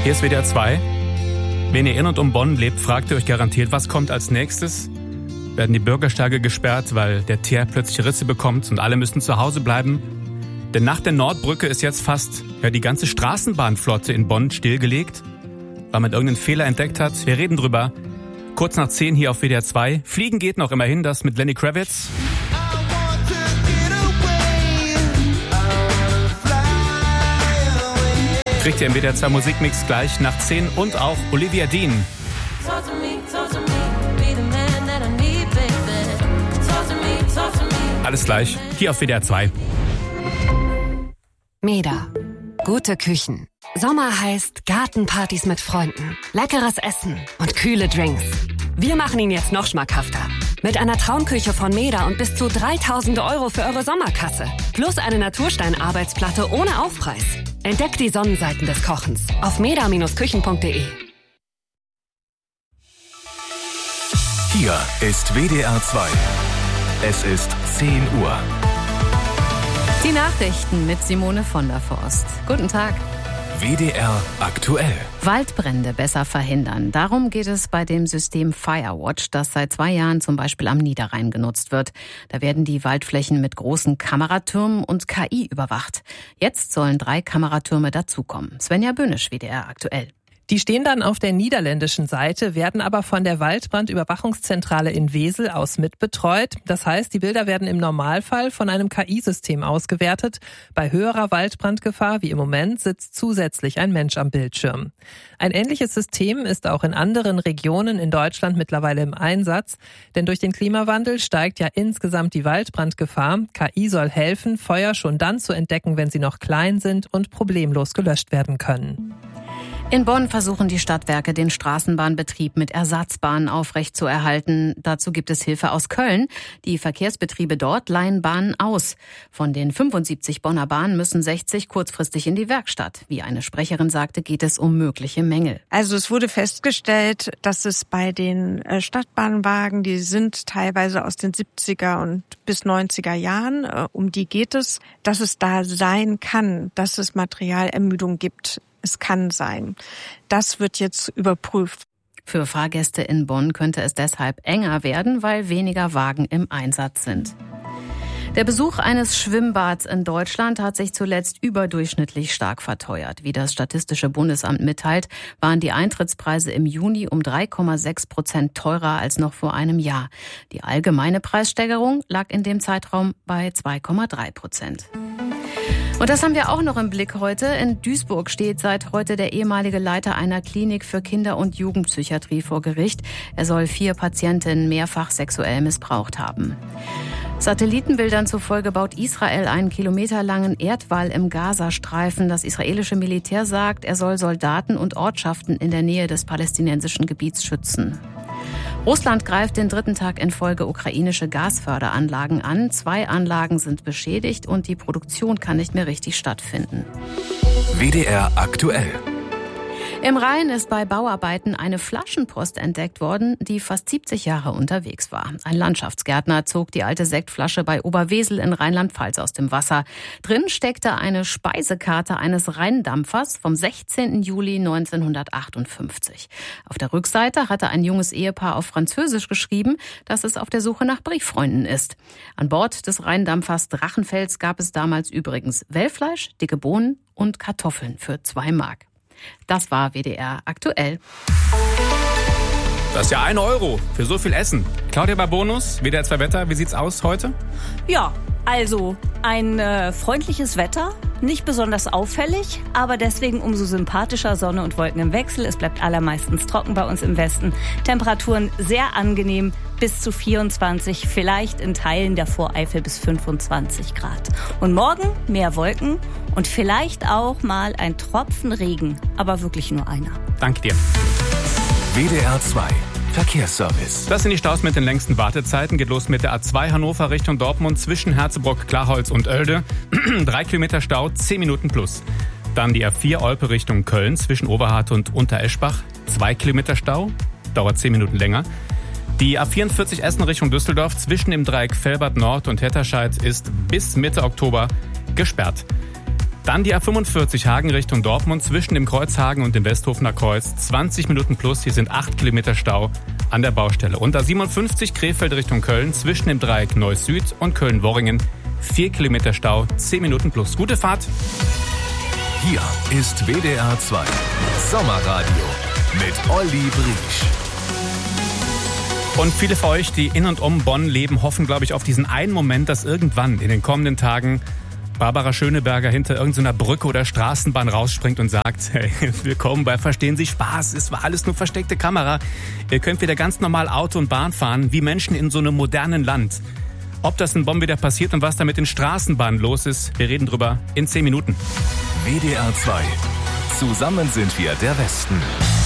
Hier ist WDR 2. Wenn ihr in und um Bonn lebt, fragt ihr euch garantiert, was kommt als nächstes? Werden die Bürgersteige gesperrt, weil der Teer plötzlich Risse bekommt und alle müssen zu Hause bleiben? Denn nach der Nordbrücke ist jetzt fast die ganze Straßenbahnflotte in Bonn stillgelegt, weil man irgendeinen Fehler entdeckt hat. Wir reden drüber. Kurz nach 10 hier auf WDR 2. Fliegen geht noch immerhin, das mit Lenny Kravitz. Kriegt ihr im WDR 2 Musikmix gleich nach 10 und auch Olivia Dean. Alles gleich hier auf WDR 2. Meda. Gute Küchen. Sommer heißt Gartenpartys mit Freunden, leckeres Essen und kühle Drinks. Wir machen ihn jetzt noch schmackhafter. Mit einer Traumküche von Meda und bis zu 3.000 € für eure Sommerkasse. Plus eine Naturstein-Arbeitsplatte ohne Aufpreis. Entdeckt die Sonnenseiten des Kochens auf meda-küchen.de. Hier ist WDR 2. Es ist 10 Uhr. Die Nachrichten mit Simone von der Forst. Guten Tag. WDR aktuell. Waldbrände besser verhindern. Darum geht es bei dem System Firewatch, das seit 2 Jahren zum Beispiel am Niederrhein genutzt wird. Da werden die Waldflächen mit großen Kameratürmen und KI überwacht. Jetzt sollen 3 Kameratürme dazukommen. Svenja Böhnisch, WDR aktuell. Die stehen dann auf der niederländischen Seite, werden aber von der Waldbrandüberwachungszentrale in Wesel aus mitbetreut. Das heißt, die Bilder werden im Normalfall von einem KI-System ausgewertet. Bei höherer Waldbrandgefahr wie im Moment sitzt zusätzlich ein Mensch am Bildschirm. Ein ähnliches System ist auch in anderen Regionen in Deutschland mittlerweile im Einsatz. Denn durch den Klimawandel steigt ja insgesamt die Waldbrandgefahr. KI soll helfen, Feuer schon dann zu entdecken, wenn sie noch klein sind und problemlos gelöscht werden können. In Bonn versuchen die Stadtwerke, den Straßenbahnbetrieb mit Ersatzbahnen aufrechtzuerhalten. Dazu gibt es Hilfe aus Köln. Die Verkehrsbetriebe dort leihen Bahnen aus. Von den 75 Bonner Bahnen müssen 60 kurzfristig in die Werkstatt. Wie eine Sprecherin sagte, geht es um mögliche Mängel. Also es wurde festgestellt, dass es bei den Stadtbahnwagen, die sind teilweise aus den 70er und bis 90er Jahren, um die geht es, dass es da sein kann, dass es Materialermüdung gibt. Es kann sein. Das wird jetzt überprüft. Für Fahrgäste in Bonn könnte es deshalb enger werden, weil weniger Wagen im Einsatz sind. Der Besuch eines Schwimmbads in Deutschland hat sich zuletzt überdurchschnittlich stark verteuert. Wie das Statistische Bundesamt mitteilt, waren die Eintrittspreise im Juni um 3,6% teurer als noch vor einem Jahr. Die allgemeine Preissteigerung lag in dem Zeitraum bei 2,3%. Und das haben wir auch noch im Blick heute. In Duisburg steht seit heute der ehemalige Leiter einer Klinik für Kinder- und Jugendpsychiatrie vor Gericht. Er soll 4 Patientinnen mehrfach sexuell missbraucht haben. Satellitenbildern zufolge baut Israel einen kilometerlangen Erdwall im Gazastreifen. Das israelische Militär sagt, er soll Soldaten und Ortschaften in der Nähe des palästinensischen Gebiets schützen. Russland greift den 3. Tag in Folge ukrainische Gasförderanlagen an. 2 Anlagen sind beschädigt und die Produktion kann nicht mehr richtig stattfinden. WDR aktuell. Im Rhein ist bei Bauarbeiten eine Flaschenpost entdeckt worden, die fast 70 Jahre unterwegs war. Ein Landschaftsgärtner zog die alte Sektflasche bei Oberwesel in Rheinland-Pfalz aus dem Wasser. Drin steckte eine Speisekarte eines Rheindampfers vom 16. Juli 1958. Auf der Rückseite hatte ein junges Ehepaar auf Französisch geschrieben, dass es auf der Suche nach Brieffreunden ist. An Bord des Rheindampfers Drachenfels gab es damals übrigens Wellfleisch, dicke Bohnen und Kartoffeln für 2 Mark. Das war WDR aktuell. Das ist ja 1 € für so viel Essen. Claudia bei Bonus, WDR 2 Wetter, wie sieht's aus heute? Ja, also ein freundliches Wetter, nicht besonders auffällig, aber deswegen umso sympathischer. Sonne und Wolken im Wechsel. Es bleibt allermeistens trocken bei uns im Westen. Temperaturen sehr angenehm, bis zu 24, vielleicht in Teilen der Voreifel bis 25 Grad. Und morgen mehr Wolken und vielleicht auch mal ein Tropfen Regen, aber wirklich nur einer. Danke dir. WDR 2 Verkehrsservice. Das sind die Staus mit den längsten Wartezeiten. Geht los mit der A2 Hannover Richtung Dortmund zwischen Herzebrock, Klarholz und Oelde. 3 Kilometer Stau, 10 Minuten plus. Dann die A4 Olpe Richtung Köln zwischen Oberhardt und Untereschbach. 2 Kilometer Stau, dauert 10 Minuten länger. Die A44 Essen Richtung Düsseldorf zwischen dem Dreieck Velbert Nord und Hetterscheid ist bis Mitte Oktober gesperrt. Dann die A45 Hagen Richtung Dortmund zwischen dem Kreuzhagen und dem Westhofener Kreuz. 20 Minuten plus, hier sind 8 Kilometer Stau an der Baustelle. Und A57 Krefeld Richtung Köln zwischen dem Dreieck Neuss Süd und Köln-Worringen. 4 Kilometer Stau, 10 Minuten plus. Gute Fahrt. Hier ist WDR 2 Sommerradio mit Olli Briesch. Und viele von euch, die in und um Bonn leben, hoffen, glaube ich, auf diesen einen Moment, dass irgendwann in den kommenden Tagen Barbara Schöneberger hinter irgendeiner Brücke oder Straßenbahn rausspringt und sagt, hey, willkommen bei Verstehen Sie Spaß, es war alles nur versteckte Kamera. Ihr könnt wieder ganz normal Auto und Bahn fahren, wie Menschen in so einem modernen Land. Ob das in Bonn wieder passiert und was da mit den Straßenbahnen los ist, wir reden drüber in 10 Minuten. WDR 2. Zusammen sind wir der Westen.